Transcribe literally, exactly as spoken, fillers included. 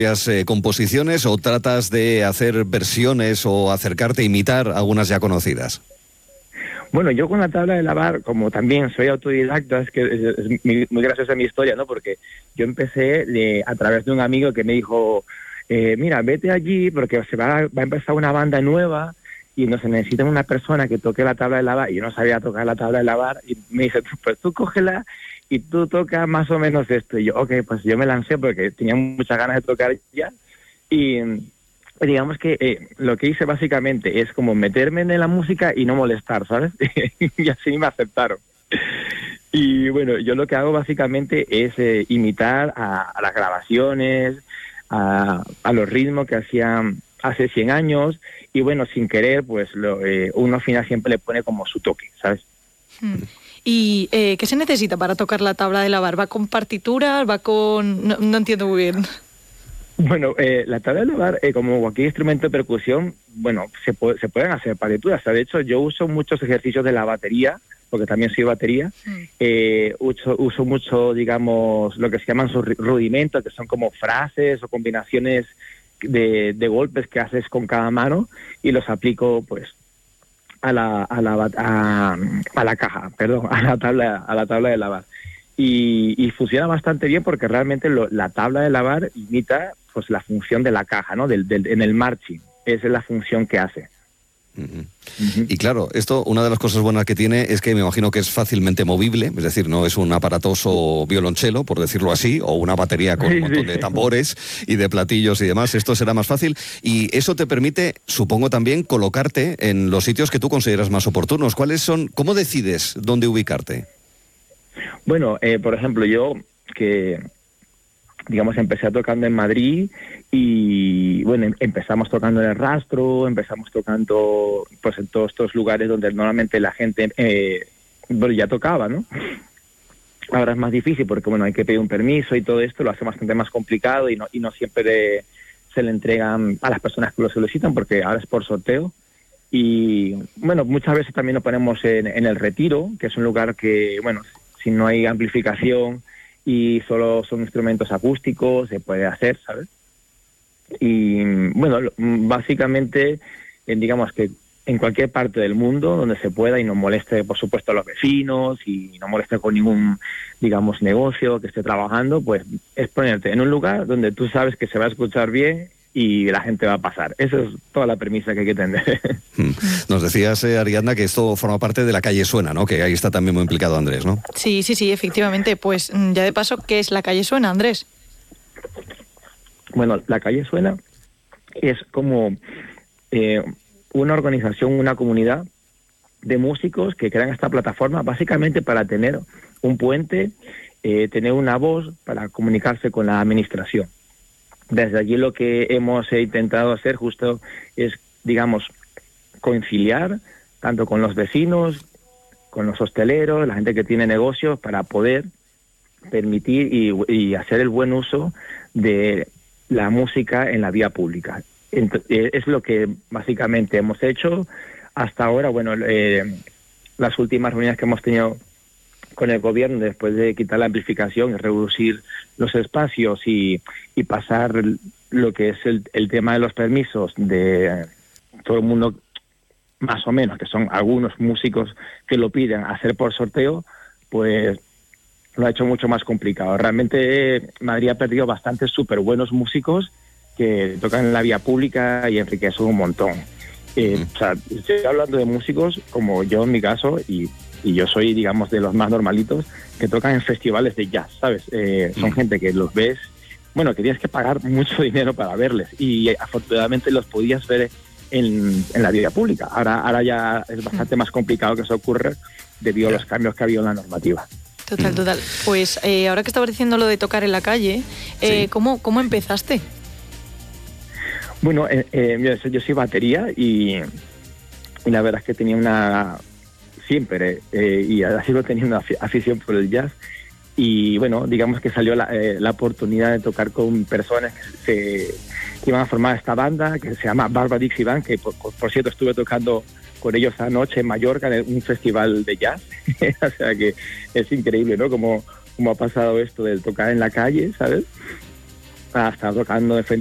Eh, composiciones o tratas de hacer versiones o acercarte a imitar algunas ya conocidas? Bueno, yo con la tabla de lavar, como también soy autodidacta, es que es, es muy, muy graciosa mi historia, ¿no? Porque yo empecé de, a través de un amigo que me dijo, eh, mira, vete allí porque se va, va a empezar una banda nueva y no se necesita una persona que toque la tabla de lavar, y yo no sabía tocar la tabla de lavar, y me dice, pues tú cógela y tú tocas más o menos esto. Y yo, ok, pues yo me lancé porque tenía muchas ganas de tocar ya. Y digamos que eh, lo que hice básicamente es como meterme en la música y no molestar, ¿sabes? Y así me aceptaron. Y bueno, yo lo que hago básicamente es eh, imitar a, a las grabaciones, a, a los ritmos que hacían hace cien años. Y bueno, sin querer, pues lo, eh, uno al final siempre le pone como su toque, ¿sabes? Hmm. ¿Y eh, qué se necesita para tocar la tabla de lavar? ¿Va con partituras? ¿Va con...? No, no entiendo muy bien. Bueno, eh, la tabla de lavar, eh, como cualquier instrumento de percusión, bueno, se, puede, se pueden hacer partituras. O sea, de hecho, yo uso muchos ejercicios de la batería, porque también soy batería. Mm. Eh, uso, uso mucho, digamos, lo que se llaman sus rudimentos, que son como frases o combinaciones de, de golpes que haces con cada mano, y los aplico, pues, a la a la a, a la caja, perdón, a la tabla a la tabla de lavar. Y, y funciona bastante bien porque realmente lo, la tabla de lavar imita pues la función de la caja, ¿no? Del, del en el marching. Esa es la función que hace. Uh-huh. Uh-huh. Y claro, esto, una de las cosas buenas que tiene es que me imagino que es fácilmente movible, es decir, no es un aparatoso violonchelo, por decirlo así, o una batería con un montón de tambores y de platillos y demás. Esto será más fácil y eso te permite, supongo también, colocarte en los sitios que tú consideras más oportunos. ¿Cuáles son? ¿Cómo decides dónde ubicarte? Bueno, eh, por ejemplo, yo que, digamos, empecé tocando en Madrid y, bueno, empezamos tocando en el Rastro, empezamos tocando, pues, en todos estos lugares donde normalmente la gente, eh, bueno, ya tocaba, ¿no? Ahora es más difícil porque, bueno, hay que pedir un permiso y todo esto lo hace bastante más complicado y no, y no siempre se le entregan a las personas que lo solicitan porque ahora es por sorteo. Y, bueno, muchas veces también nos ponemos en, en el Retiro, que es un lugar que, bueno, si no hay amplificación y solo son instrumentos acústicos, se puede hacer, ¿sabes? Y bueno, básicamente, eh, digamos que en cualquier parte del mundo donde se pueda y no moleste, por supuesto, a los vecinos y no moleste con ningún, digamos, negocio que esté trabajando, pues es ponerte en un lugar donde tú sabes que se va a escuchar bien y la gente va a pasar. Esa es toda la premisa que hay que tener. Nos decías, eh, Ariadna, que esto forma parte de La Calle Suena, ¿no? Que ahí está también muy implicado Andrés, ¿no? Sí, sí, sí, efectivamente. Pues ya de paso, ¿qué es La Calle Suena, Andrés? Bueno, La Calle Suena es como eh, una organización, una comunidad de músicos que crean esta plataforma básicamente para tener un puente, eh, tener una voz para comunicarse con la administración. Desde allí lo que hemos intentado hacer justo es, digamos, conciliar tanto con los vecinos, con los hosteleros, la gente que tiene negocios, para poder permitir y, y hacer el buen uso de la música en la vía pública. Entonces, es lo que básicamente hemos hecho hasta ahora. Bueno, eh, las últimas reuniones que hemos tenido con el gobierno después de quitar la amplificación y reducir los espacios y, y pasar lo que es el, el tema de los permisos de todo el mundo, más o menos, que son algunos músicos que lo piden hacer por sorteo, pues lo ha hecho mucho más complicado. Realmente Madrid ha perdido bastantes súper buenos músicos que tocan en la vía pública y enriquecen un montón. Eh, mm. O sea, estoy hablando de músicos como yo en mi caso, y, y yo soy, digamos, de los más normalitos, que tocan en festivales de jazz, ¿sabes? Eh, son mm. gente que los ves, bueno, que tienes que pagar mucho dinero para verles, y afortunadamente los podías ver en, en la vía pública. Ahora, ahora ya es bastante mm. más complicado que eso ocurra debido a los cambios que ha habido en la normativa. Total, total. Pues eh, ahora que estabas diciendo lo de tocar en la calle, eh, sí. ¿cómo, ¿cómo empezaste? Bueno, eh, eh, yo, yo soy batería y, y la verdad es que tenía una, siempre, eh, y ahora sigo teniendo una afición por el jazz. Y bueno, digamos que salió la, eh, la oportunidad de tocar con personas que, se, que iban a formar esta banda, que se llama Barba Dixie Band, que por, por cierto estuve tocando con ellos anoche en Mallorca en un festival de jazz. O sea que es increíble, ¿no? Como, como ha pasado esto del tocar en la calle, ¿sabes? a estar tocando de frente